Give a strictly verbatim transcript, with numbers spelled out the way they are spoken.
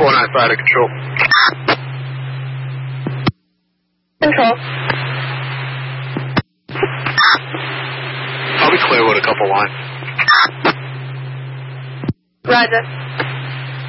four nine five to control. Control. I'll be clear with a couple lines. Roger.